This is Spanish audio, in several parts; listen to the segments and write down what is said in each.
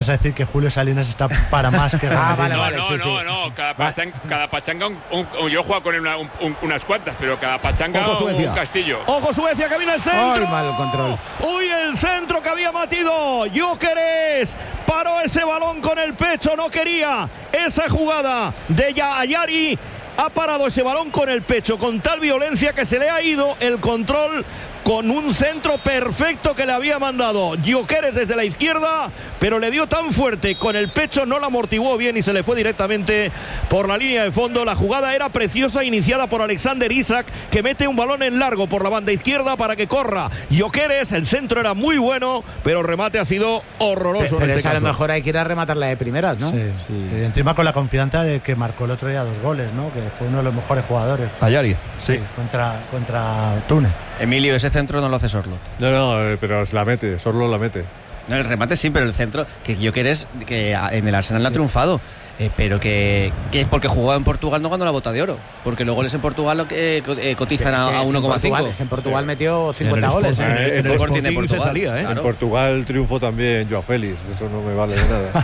vas a decir que Julio Salinas está para más que vale, no. Cada pachanga, yo he jugado con él unas cuantas, pero cada pachanga un castillo. Ojo Suecia, que viene el centro. Mal el control. Uy, el centro que había batido Gyökeres. Paró ese balón con el pecho, no quería esa jugada de Ayari. Ha parado ese balón con el pecho con tal violencia que se le ha ido el control con un centro perfecto que le había mandado Gyökeres desde la izquierda, pero le dio tan fuerte con el pecho, no la amortiguó bien y se le fue directamente por la línea de fondo. La jugada era preciosa, iniciada por Alexander Isak, que mete un balón en largo por la banda izquierda para que corra Gyökeres. El centro era muy bueno, pero el remate ha sido horroroso. Pero a lo mejor hay que ir a rematarla de primeras, ¿no? Sí. Y encima con la confianza de que marcó el otro día 2 goles, ¿no? Que fue uno de los mejores jugadores. Ayari. Sí, contra Túnez. Emilio, ese centro no lo hace Sorloth. No, pero la mete, Sorloth la mete. No, el remate sí, pero el centro, que Gyökeres, que en el Arsenal no ha triunfado, pero que es porque jugaba en Portugal, no ganó la Bota de Oro, porque los goles en Portugal cotizan a 1,5. En Portugal metió 50 goles. En el Sporting de Portugal. Se salía, Claro. En Portugal triunfó también Joao Félix, eso no me vale de nada.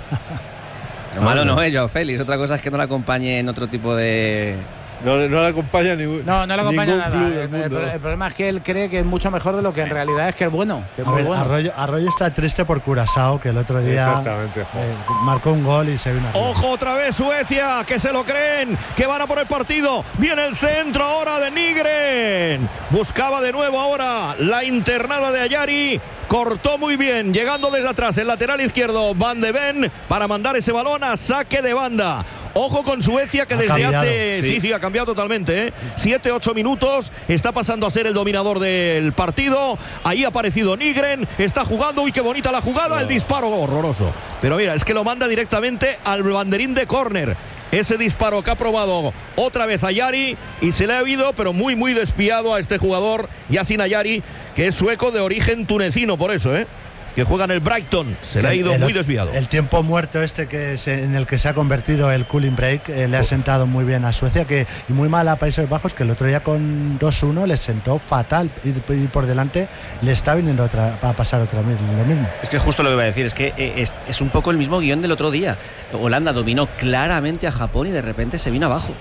Lo malo no es Joao Félix, otra cosa es que no la acompañe en otro tipo de... No le acompaña ningún. No le acompaña nada. El problema es que él cree que es mucho mejor de lo que en realidad es, que es bueno. Que es muy bueno. Arroyo está triste por Curazao, que el otro día marcó un gol y se vino arriba. Ojo otra vez Suecia, que se lo creen, que van a por el partido. Viene el centro ahora de Nygren. Buscaba de nuevo ahora la internada de Ayari. Cortó muy bien, llegando desde atrás, el lateral izquierdo Van de Ven, para mandar ese balón a saque de banda. Ojo con Suecia, que desde hace... Sí, ha cambiado totalmente, 7-8 minutos, está pasando a ser el dominador del partido. Ahí ha aparecido Nygren, está jugando, uy, qué bonita la jugada, el disparo horroroso. Pero mira, es que lo manda directamente al banderín de córner. Ese disparo que ha probado otra vez Ayari y se le ha ido, pero muy, muy despiado a este jugador, Yasin Ayari, que es sueco de origen tunecino, por eso, que juega en el Brighton. Se le ha ido muy desviado. El tiempo muerto en el que se ha convertido el cooling break le ha sentado muy bien a Suecia, y muy mal a Países Bajos, que el otro día con 2-1 les sentó fatal, y por delante le está viniendo a pasar otra vez lo mismo. Es que justo lo que iba a decir, es que es un poco el mismo guión del otro día. Holanda dominó claramente a Japón y de repente se vino abajo.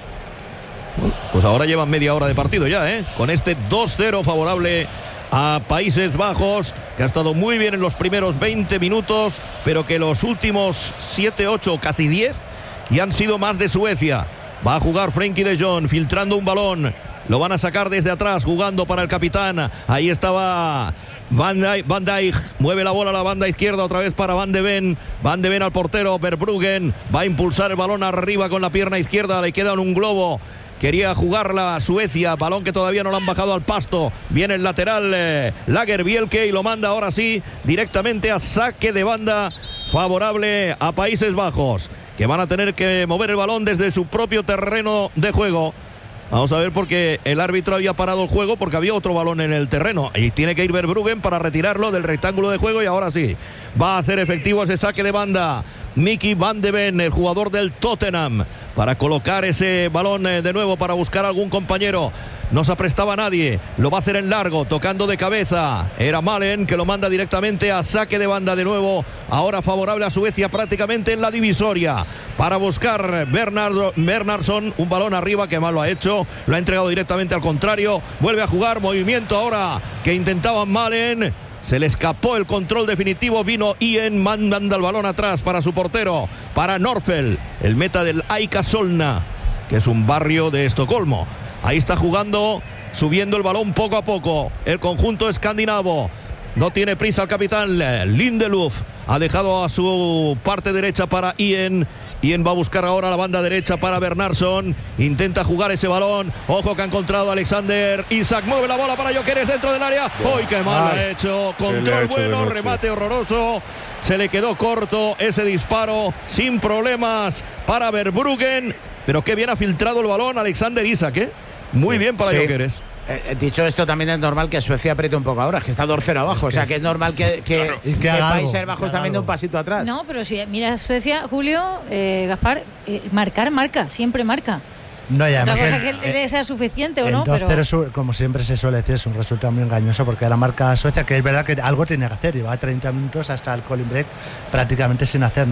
Pues ahora llevan media hora de partido ya, con este 2-0 favorable a Países Bajos, que ha estado muy bien en los primeros 20 minutos, pero que los últimos 7, 8, casi 10 ya han sido más de Suecia. Va a jugar Frenkie de Jong, filtrando un balón, lo van a sacar desde atrás, jugando para el capitán. Ahí estaba Van Dijk, mueve la bola a la banda izquierda, otra vez para Van de Ven al portero. Verbruggen va a impulsar el balón arriba con la pierna izquierda, le queda un globo. Quería jugarla Suecia, balón que todavía no lo han bajado al pasto. Viene el lateral Lagerbielke y lo manda ahora sí directamente a saque de banda favorable a Países Bajos, que van a tener que mover el balón desde su propio terreno de juego. Vamos a ver, porque el árbitro había parado el juego porque había otro balón en el terreno y tiene que ir Verbruggen para retirarlo del rectángulo de juego, y ahora sí va a hacer efectivo ese saque de banda Mickey Van de Ven, el jugador del Tottenham, para colocar ese balón de nuevo para buscar a algún compañero. No se aprestaba a nadie, lo va a hacer en largo, tocando de cabeza. Era Malen, que lo manda directamente a saque de banda de nuevo, ahora favorable a Suecia prácticamente en la divisoria, para buscar Bernardsson, un balón arriba que mal lo ha hecho, lo ha entregado directamente al contrario, vuelve a jugar, movimiento ahora que intentaban Malen. Se le escapó el control definitivo, vino Ian mandando el balón atrás para su portero, para Norfeld, el meta del Aika Solna, que es un barrio de Estocolmo. Ahí está jugando, subiendo el balón poco a poco, el conjunto escandinavo. No tiene prisa el capitán Lindelöf, ha dejado a su parte derecha para Ian. Ian va a buscar ahora la banda derecha para Bernardsson, intenta jugar ese balón, ojo que ha encontrado Alexander Isak, mueve la bola para Gyökeres dentro del área. ¡Uy, qué mal ha hecho! Control bueno, remate horroroso, se le quedó corto ese disparo, sin problemas para Verbruggen, pero qué bien ha filtrado el balón Alexander Isak, muy bien para Gyökeres. Dicho esto, también es normal que Suecia apriete un poco ahora, que está 2-0 abajo, o sea que es normal que Países Bajos también dé un pasito atrás. No, pero si mira Suecia, Julio, Gaspar, marca, siempre marca. No, y además otra cosa que le sea suficiente o no, pero 2-0, como siempre se suele decir, es un resultado muy engañoso, porque la marca Suecia, que es verdad que algo tiene que hacer, lleva 30 minutos hasta el cooling break prácticamente sin hacer